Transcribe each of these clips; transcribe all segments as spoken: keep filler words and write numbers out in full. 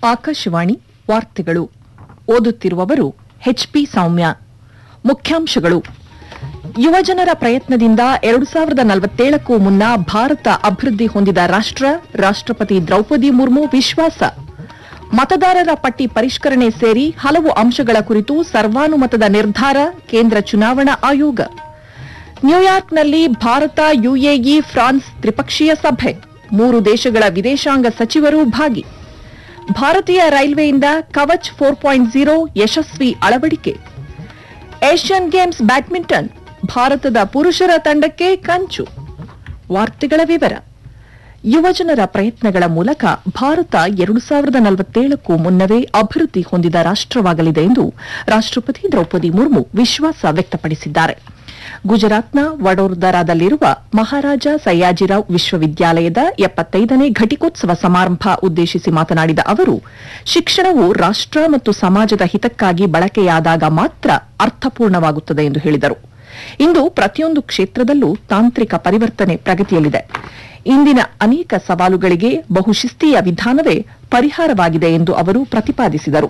ಆಕಾಶವಾಣಿ ವಾರ್ತೆಗಳು ಓದುತ್ತಿರುವವರು ಎಚ್ಪಿ ಸೌಮ್ಯ. ಮುಖ್ಯಾಂಶಗಳು: ಯುವಜನರ ಪ್ರಯತ್ನದಿಂದ ಎರಡು ಸಾವಿರದ ನಲವತ್ತೇಳಕ್ಕೂ ಮುನ್ನ ಭಾರತ ಅಭಿವೃದ್ಧಿ ಹೊಂದಿದ ರಾಷ್ಟ್ರ, ರಾಷ್ಟ್ರಪತಿ ದ್ರೌಪದಿ ಮುರ್ಮು ವಿಶ್ವಾಸ. ಮತದಾರರ ಪಟ್ಟಿ ಪರಿಷ್ಕರಣೆ ಸೇರಿ ಹಲವು ಅಂಶಗಳ ಕುರಿತು ಸರ್ವಾನುಮತದ ನಿರ್ಧಾರ, ಕೇಂದ್ರ ಚುನಾವಣಾ ಆಯೋಗ. ನ್ಯೂಯಾರ್ಕ್ನಲ್ಲಿ ಭಾರತ, ಯುಎಇ, ಫ್ರಾನ್ಸ್ ತ್ರಿಪಕ್ಷೀಯ ಸಭೆ, ಮೂರು ದೇಶಗಳ ವಿದೇಶಾಂಗ ಸಚಿವರು ಭಾಗಿ. ಭಾರತೀಯ ರೈಲ್ವೆಯಿಂದ ಕವಚ್ ಫೋರ್ ಪಾಯಿಂಟ್ ಝೀರೋ ಯಶಸ್ವಿ ಅಳವಡಿಕೆ. ಏಷ್ಯನ್ ಗೇಮ್ಸ್ ಬ್ಯಾಡ್ಮಿಂಟನ್, ಭಾರತದ ಪುರುಷರ ತಂಡಕ್ಕೆ ಕಂಚು. ವಾರ್ತೆಗಳ ವಿವರ. ಯುವಜನರ ಪ್ರಯತ್ನಗಳ ಮೂಲಕ ಭಾರತ ಎರಡು ಸಾವಿರದ ನಲವತ್ತೇಳಕ್ಕೂ ಮುನ್ನವೇ ಅಭಿವೃದ್ಧಿ ಹೊಂದಿದ ರಾಷ್ಟವಾಗಲಿದೆ ಎಂದು ರಾಷ್ಟಪತಿ ದ್ರೌಪದಿ ಮುರ್ಮು ವಿಶ್ವಾಸ ವ್ಯಕ್ತಪಡಿಸಿದ್ದಾರೆ. ಗುಜರಾತ್ನ ವಡೋದರಾದಲ್ಲಿರುವ ಮಹಾರಾಜ ಸಯ್ಯಾಜಿರಾವ್ ವಿಶ್ವವಿದ್ಯಾಲಯದ ಎಪ್ಪತ್ತೈದನೇ ಘಟಿಕೋತ್ಸವ ಸಮಾರಂಭ ಉದ್ದೇಶಿಸಿ ಮಾತನಾಡಿದ ಅವರು, ಶಿಕ್ಷಣವು ರಾಷ್ಟ ಮತ್ತು ಸಮಾಜದ ಹಿತಕ್ಕಾಗಿ ಬಳಕೆಯಾದಾಗ ಮಾತ್ರ ಅರ್ಥಪೂರ್ಣವಾಗುತ್ತದೆ ಎಂದು ಹೇಳಿದರು. ಇಂದು ಪ್ರತಿಯೊಂದು ಕ್ಷೇತ್ರದಲ್ಲೂ ತಾಂತ್ರಿಕ ಪರಿವರ್ತನೆ ಪ್ರಗತಿಯಲ್ಲಿದೆ. ಇಂದಿನ ಅನೇಕ ಸವಾಲುಗಳಿಗೆ ಬಹುಶಿಸ್ತೀಯ ವಿಧಾನವೇ ಪರಿಹಾರವಾಗಿದೆ ಎಂದು ಅವರು ಪ್ರತಿಪಾದಿಸಿದರು.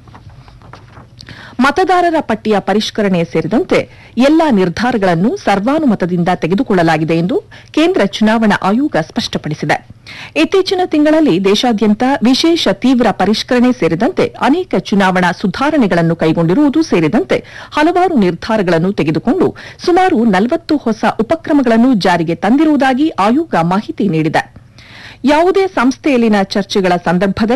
ಮತದಾರರ ಪಟ್ಟಿಯ ಪರಿಷ್ಕರಣೆ ಸೇರಿದಂತೆ ಎಲ್ಲಾ ನಿರ್ಧಾರಗಳನ್ನು ಸರ್ವಾನುಮತದಿಂದ ತೆಗೆದುಕೊಳ್ಳಲಾಗಿದೆ ಎಂದು ಕೇಂದ್ರ ಚುನಾವಣಾ ಆಯೋಗ ಸ್ಪಷ್ಟಪಡಿಸಿದೆ. ಇತ್ತೀಚಿನ ತಿಂಗಳಲ್ಲಿ ದೇಶಾದ್ಯಂತ ವಿಶೇಷ ತೀವ್ರ ಪರಿಷ್ಕರಣೆ ಸೇರಿದಂತೆ ಅನೇಕ ಚುನಾವಣಾ ಸುಧಾರಣೆಗಳನ್ನು ಕೈಗೊಂಡಿರುವುದು ಸೇರಿದಂತೆ ಹಲವಾರು ನಿರ್ಧಾರಗಳನ್ನು ತೆಗೆದುಕೊಂಡು ಸುಮಾರು ನಲವತ್ತು ಹೊಸ ಉಪಕ್ರಮಗಳನ್ನು ಜಾರಿಗೆ ತಂದಿರುವುದಾಗಿ ಆಯೋಗ ಮಾಹಿತಿ ನೀಡಿದೆ. ಯಾವುದೇ ಸಂಸ್ಥೆಯಲ್ಲಿನ ಚರ್ಚೆಗಳ ಸಂದರ್ಭದಲ್ಲಿ